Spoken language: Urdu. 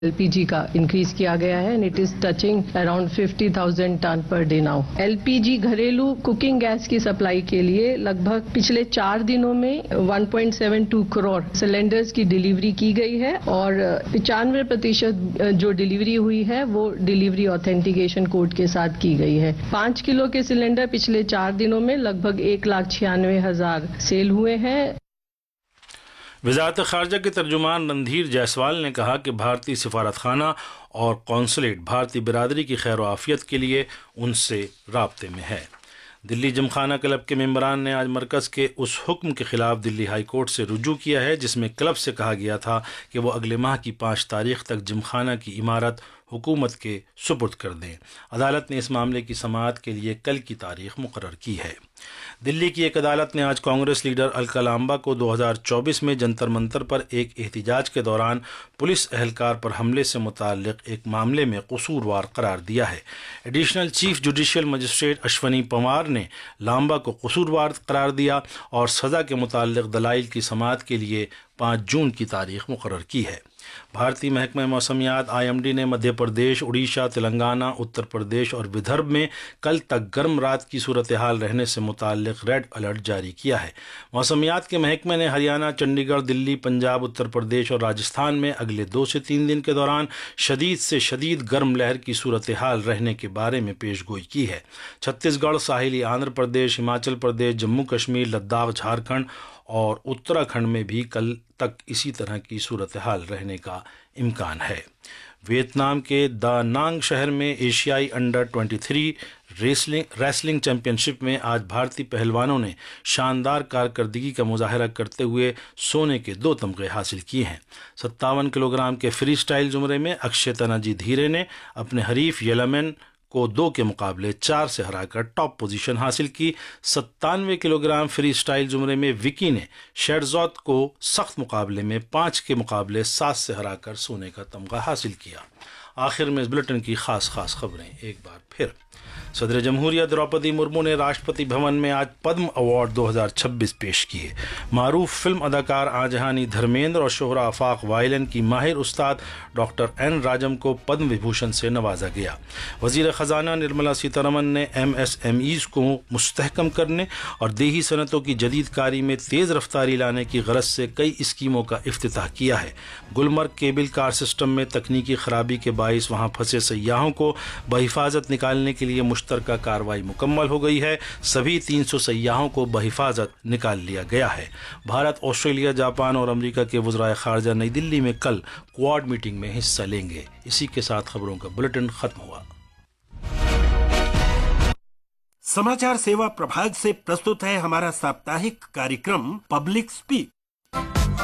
LPG کا انکریز کیا گیا ہے and it is touching around 50,000 ton per day now. LPG گھریلو کوکنگ گیس کی سپلائی کے لیے لگ بھگ پچھلے 4 دنوں میں 1.72 کروڑ سلنڈرز کی ڈیلیوری کی گئی ہے اور 95% جو ڈیلیوری ہوئی ہے وہ ڈیلیوری آتھینٹیکیشن کوڈ کے ساتھ کی گئی ہے. 5 کلو کے سلنڈر پچھلے 4 دنوں میں لگ بھگ 1,96,000 سیل ہوئے ہیں. وزارت خارجہ کے ترجمان رندھیر جیسوال نے کہا کہ بھارتی سفارت خانہ اور قونصلیٹ بھارتی برادری کی خیر و عافیت کے لیے ان سے رابطے میں ہے. دلی جم خانہ کلب کے ممبران نے آج مرکز کے اس حکم کے خلاف دلی ہائی کورٹ سے رجوع کیا ہے جس میں کلب سے کہا گیا تھا کہ وہ اگلے ماہ کی 5 تاریخ تک جم خانہ کی عمارت حکومت کے سپرد کر دیں. عدالت نے اس معاملے کی سماعت کے لیے کل کی تاریخ مقرر کی ہے. دلی کی ایک عدالت نے آج کانگریس لیڈر الکا لامبا کو 2024 میں جنتر منتر پر ایک احتجاج کے دوران پولیس اہلکار پر حملے سے متعلق ایک معاملے میں قصوروار قرار دیا ہے. Additional chief judicial magistrate Ashwini Pawar نے لامبا کو قصوروار قرار دیا اور سزا کے متعلق دلائل کی سماعت کے لیے 5 جون کی تاریخ مقرر کی ہے. بھارتی محکمہ موسمیات IMD نے مدھیہ پردیش، اڑیسہ، تلنگانہ، اتر پردیش اور ودربھ میں کل تک گرم رات کی صورتحال رہنے سے متعلق ریڈ الرٹ جاری کیا ہے. موسمیات کے محکمے نے ہریانہ، چنڈی گڑھ، دلی، پنجاب، اتر پردیش اور راجستھان میں اگلے 2 سے 3 دن کے دوران شدید سے شدید گرم لہر کی صورتحال رہنے کے بارے میں پیش گوئی کی ہے. چھتیس گڑھ، ساحلی آندھرا پردیش، ہماچل پردیش، جموں کشمیر، لداخ، جھارکھنڈ اور اتراکھنڈ میں بھی کل تک اسی طرح کی صورتحال رہنے کا امکان ہے. ویتنام کے دا نانگ شہر میں ایشیائی انڈر 23 ریسلنگ چیمپئن شپ میں آج بھارتی پہلوانوں نے شاندار کارکردگی کا مظاہرہ کرتے ہوئے سونے کے 2 تمغے حاصل کیے ہیں. 57 کلو گرام کے فری سٹائل زمرے میں اکشے تناجی دھیرے نے اپنے حریف یلمن کو 2 کے مقابلے 4 سے ہرا کر ٹاپ پوزیشن حاصل کی. 97 کلو گرام فری سٹائل زمرے میں وکی نے شیرزوت کو سخت مقابلے میں 5 کے مقابلے 7 سے ہرا کر سونے کا تمغہ حاصل کیا. آخر میں اس بلٹن کی خاص خبریں ایک بار پھر. صدر جمہوریہ دروپدی مرمو نے راشٹرپتی بھون میں آج پدم ایوارڈ 2026 پیش کیے. معروف فلم اداکار آجہانی دھرمیندر اور شہرا آفاق وائلن کی ماہر استاد ڈاکٹر این راجم کو پدم وبھوشن سے نوازا گیا. وزیر خزانہ نرملا سیتارمن نے MSMEs کو مستحکم کرنے اور دیہی صنعتوں کی جدید کاری میں تیز رفتاری لانے کی غرض سے کئی اسکیموں کا افتتاح کیا ہے. گلمرگ کیبل کار سسٹم میں تکنیکی خرابی کے باعث وہاں پھنسے سیاحوں کو بحفاظت نکالنے کے لیے مشترکہ کارروائی مکمل ہو گئی ہے. سبھی 300 سیاحوں کو بحفاظت نکال لیا گیا ہے. بھارت، آسٹریلیا، جاپان اور امریکہ کے وزرائے خارجہ نئی دلی میں کل کوآڈ میٹنگ میں حصہ لیں گے. اسی کے ساتھ خبروں کا بلٹن ختم ہوا. समाचार सेवा प्रभाग से प्रस्तुत है हमारा साप्ताहिक कार्यक्रम पब्लिक स्पीक.